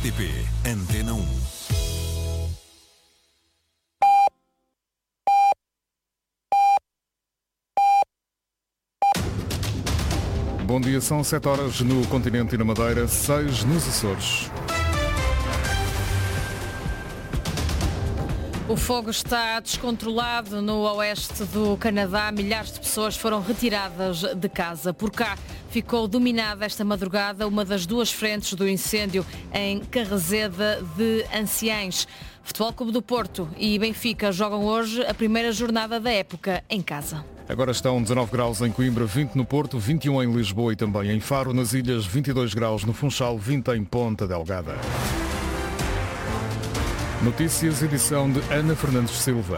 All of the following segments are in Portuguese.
RTP Antena 1. Bom dia, são 7 horas no continente e na Madeira, 6 nos Açores. O fogo está descontrolado no oeste do Canadá. Milhares de pessoas foram retiradas de casa. Por cá ficou dominada esta madrugada uma das duas frentes do incêndio em Carrazeda de Anciães. Futebol Clube do Porto e Benfica jogam hoje a primeira jornada da época em casa. Agora estão 19 graus em Coimbra, 20 no Porto, 21 em Lisboa e também em Faro. Nas ilhas, 22 graus no Funchal, 20 em Ponta Delgada. Notícias, edição de Ana Fernandes Silva.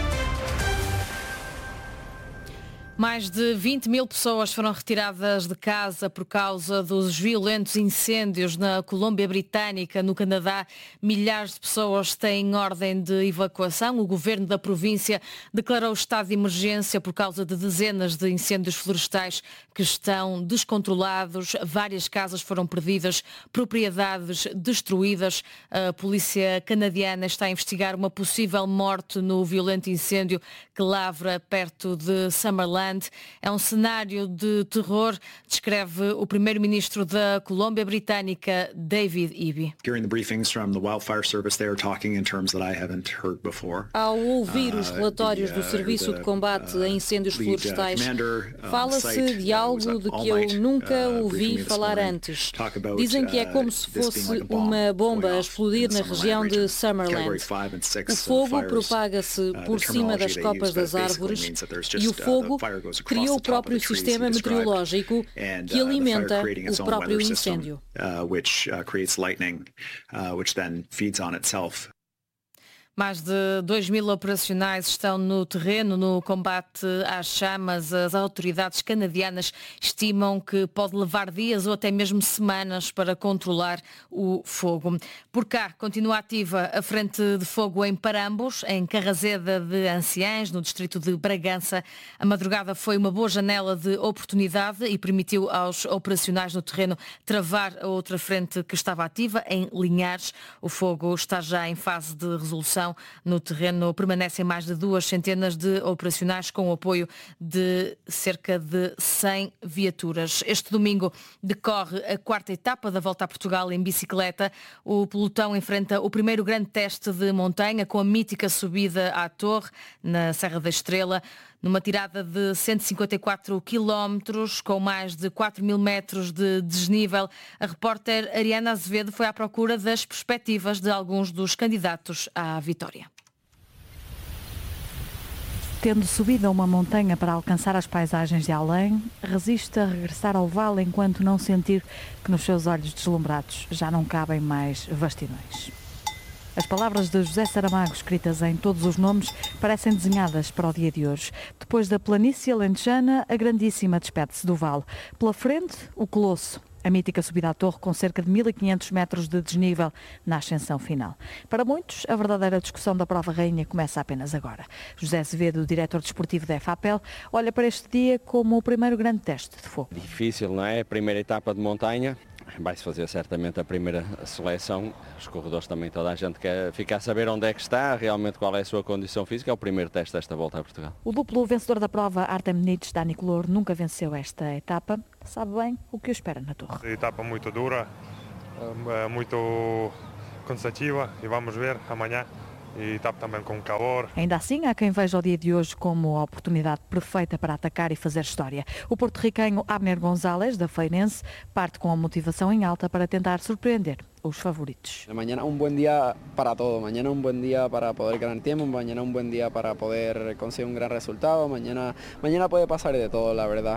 Mais de 20 mil pessoas foram retiradas de casa por causa dos violentos incêndios na Colômbia Britânica, no Canadá. Milhares de pessoas têm ordem de evacuação. O governo da província declarou estado de emergência por causa de dezenas de incêndios florestais que estão descontrolados. Várias casas foram perdidas, propriedades destruídas. A polícia canadiana está a investigar uma possível morte no violento incêndio que lavra perto de Summerland. É um cenário de terror, descreve o primeiro-ministro da Colômbia Britânica, David Eby. Ao ouvir os relatórios do Serviço de Combate a Incêndios Florestais, fala-se de algo de que eu nunca ouvi falar antes. Dizem que é como se fosse uma bomba a explodir na região de Summerland. O fogo propaga-se por cima das copas das árvores e o fogo cria o próprio sistema meteorológico que alimenta o próprio incêndio. Mais de 2 mil operacionais estão no terreno no combate às chamas. As autoridades canadianas estimam que pode levar dias ou até mesmo semanas para controlar o fogo. Por cá, continua ativa a frente de fogo em Parambos, em Carrazeda de Anciães, no distrito de Bragança. A madrugada foi uma boa janela de oportunidade e permitiu aos operacionais no terreno travar a outra frente que estava ativa, em Linhares. O fogo está já em fase de resolução. No terreno permanecem mais de 2 centenas de operacionais com o apoio de cerca de 100 viaturas. Este domingo decorre a 4ª etapa da Volta a Portugal em bicicleta. O pelotão enfrenta o primeiro grande teste de montanha com a mítica subida à Torre, na Serra da Estrela, numa tirada de 154 quilómetros, com mais de 4 mil metros de desnível. A repórter Ariana Azevedo foi à procura das perspectivas de alguns dos candidatos à vitória. Tendo subido a uma montanha para alcançar as paisagens de além, resiste a regressar ao vale enquanto não sentir que nos seus olhos deslumbrados já não cabem mais vastidões. As palavras de José Saramago, escritas em todos os nomes, parecem desenhadas para o dia de hoje. Depois da planície alentejana, a grandíssima despede-se do vale. Pela frente, o Colosso, a mítica subida à torre com cerca de 1.500 metros de desnível na ascensão final. Para muitos, a verdadeira discussão da prova rainha começa apenas agora. José Azevedo, diretor desportivo da FAPEL, olha para este dia como o primeiro grande teste de fogo. Difícil, não é? A primeira etapa de montanha. Vai-se fazer certamente a primeira seleção. Os corredores também, toda a gente quer ficar a saber onde é que está, realmente qual é a sua condição física. É o primeiro teste desta Volta a Portugal. O duplo vencedor da prova, Artem Nitz, Dani Color, nunca venceu esta etapa. Sabe bem o que o espera na Torre. Etapa muito dura, muito cansativa e vamos ver amanhã. E etapa também com calor. Ainda assim, há quem veja o dia de hoje como a oportunidade perfeita para atacar e fazer história. O porto-riquenho Abner González, da Feirense, parte com a motivação em alta para tentar surpreender os favoritos. Mañana un buen día para todo, mañana un buen día para poder ganar tiempo, mañana un buen día para poder conseguir un gran resultado, mañana puede pasar de todo, la verdad.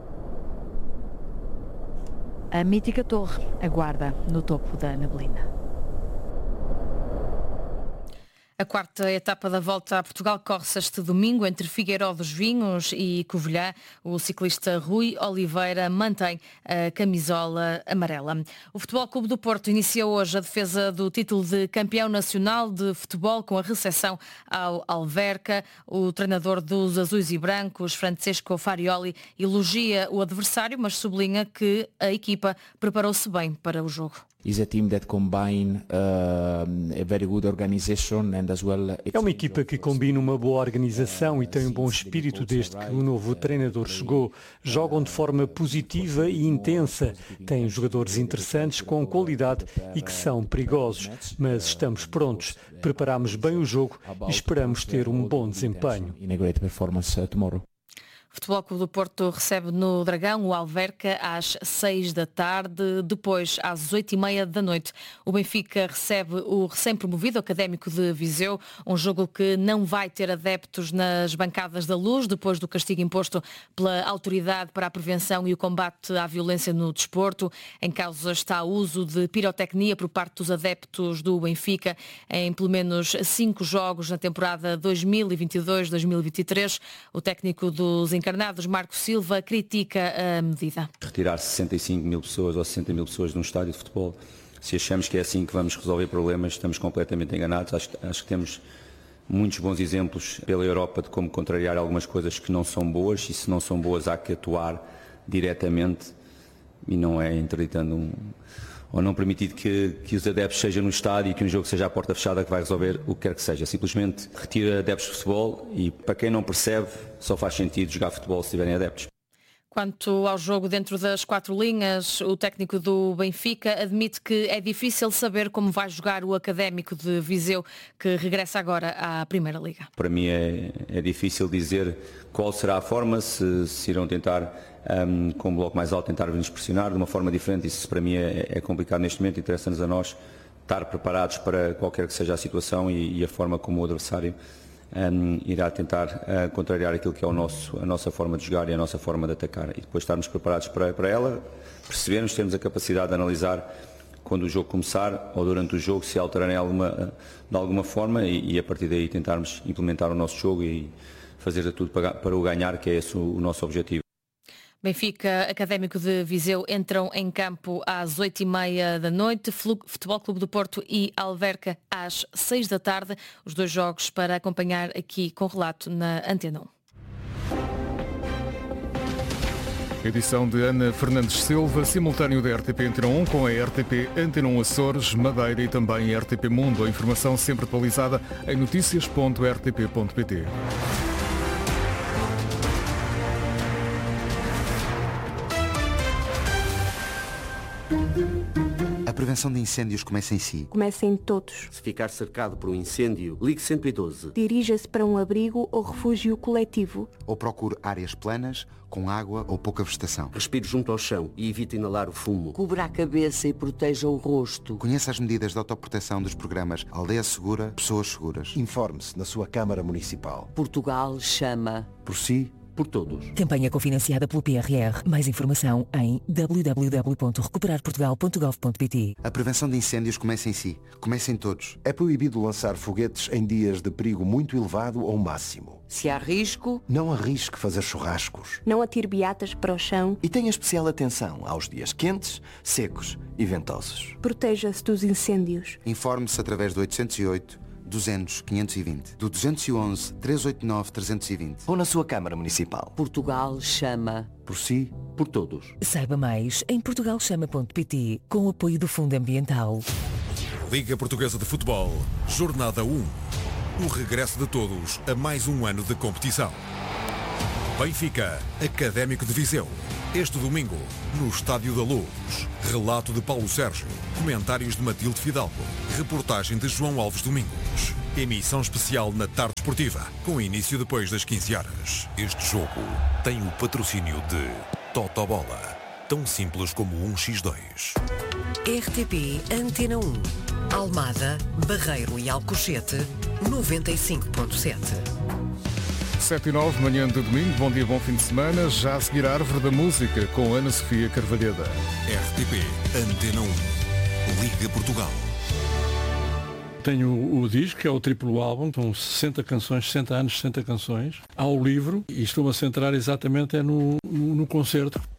A mítica torre aguarda no topo da neblina. A quarta etapa da Volta a Portugal corre-se este domingo entre Figueiró dos Vinhos e Covilhã. O ciclista Rui Oliveira mantém a camisola amarela. O Futebol Clube do Porto inicia hoje a defesa do título de campeão nacional de futebol com a recepção ao Alverca. O treinador dos azuis e brancos, Francesco Farioli, elogia o adversário, mas sublinha que a equipa preparou-se bem para o jogo. É uma equipa que combina uma boa organização e tem um bom espírito desde que o novo treinador chegou. Jogam de forma positiva e intensa. Têm jogadores interessantes, com qualidade e que são perigosos. Mas estamos prontos. Preparamos bem o jogo e esperamos ter um bom desempenho. O Futebol Clube do Porto recebe no Dragão o Alverca às 6 da tarde, depois às 8h30 da noite. O Benfica recebe o recém-promovido Académico de Viseu, um jogo que não vai ter adeptos nas bancadas da Luz, depois do castigo imposto pela Autoridade para a Prevenção e o Combate à Violência no Desporto. Em causa está o uso de pirotecnia por parte dos adeptos do Benfica em pelo menos 5 jogos na temporada 2022-2023. O técnico dos encarnados, Marco Silva, critica a medida. Retirar 65 mil pessoas ou 60 mil pessoas de um estádio de futebol, se achamos que é assim que vamos resolver problemas, estamos completamente enganados. Acho que temos muitos bons exemplos pela Europa de como contrariar algumas coisas que não são boas, e se não são boas há que atuar diretamente e não é interditando ou não permitir que os adeptos sejam no estádio e que um jogo seja à porta fechada que vai resolver o que quer que seja. Simplesmente retira adeptos de futebol e, para quem não percebe, só faz sentido jogar futebol se tiverem adeptos. Quanto ao jogo dentro das 4 linhas, o técnico do Benfica admite que é difícil saber como vai jogar o Académico de Viseu, que regressa agora à Primeira Liga. Para mim é difícil dizer qual será a forma, se irão tentar, com um bloco mais alto, tentar nos pressionar de uma forma diferente. Isso para mim é complicado neste momento. Interessa-nos a nós estar preparados para qualquer que seja a situação e a forma como o adversário irá tentar contrariar aquilo que é a nossa forma de jogar e a nossa forma de atacar, e depois estarmos preparados para ela, percebermos, termos a capacidade de analisar quando o jogo começar ou durante o jogo se alterarem de alguma forma e a partir daí tentarmos implementar o nosso jogo e fazer de tudo para o ganhar, que é esse o nosso objetivo. Benfica, Académico de Viseu entram em campo às 8h30 da noite, Futebol Clube do Porto e Alverca às 6 da tarde, os 2 jogos para acompanhar aqui com relato na Antena 1. Edição de Ana Fernandes Silva, simultâneo da RTP Antena 1 com a RTP Antena 1 Açores, Madeira e também a RTP Mundo. A informação sempre atualizada em noticias.rtp.pt. A prevenção de incêndios começa em si. Começa em todos. Se ficar cercado por um incêndio, ligue 112. Dirija-se para um abrigo ou refúgio coletivo. Ou procure áreas planas, com água ou pouca vegetação. Respire junto ao chão e evite inalar o fumo. Cubra a cabeça e proteja o rosto. Conheça as medidas de autoproteção dos programas Aldeia Segura, Pessoas Seguras. Informe-se na sua Câmara Municipal. Portugal chama. Por si, por todos. Campanha cofinanciada pelo PRR. Mais informação em www.recuperarportugal.gov.pt. A prevenção de incêndios começa em si. Começa em todos. É proibido lançar foguetes em dias de perigo muito elevado ou máximo. Se há risco, não arrisque fazer churrascos. Não atire beatas para o chão. E tenha especial atenção aos dias quentes, secos e ventosos. Proteja-se dos incêndios. Informe-se através do 808 200 520, do 211 389 320 ou na sua Câmara Municipal. Portugal chama. Por si, por todos. Saiba mais em portugalchama.pt, com o apoio do Fundo Ambiental. Liga Portuguesa de Futebol, Jornada 1. O regresso de todos a mais um ano de competição. Benfica, Académico de Viseu. Este domingo, no Estádio da Luz. Relato de Paulo Sérgio. Comentários de Matilde Fidalgo. Reportagem de João Alves Domingos. Emissão especial na tarde esportiva, com início depois das 15 horas. Este jogo tem o patrocínio de Totobola. Tão simples como 1x2. RTP Antena 1. Almada, Barreiro e Alcochete, 95.7. 7h09, manhã de domingo, bom dia, bom fim de semana. Já a seguir a Árvore da Música com Ana Sofia Carvalheda. RTP Antena 1. Liga Portugal. Tenho o disco, que é o triplo álbum, com 60 canções, 60 anos, 60 canções. Há o livro, e estou-me a centrar exatamente no concerto.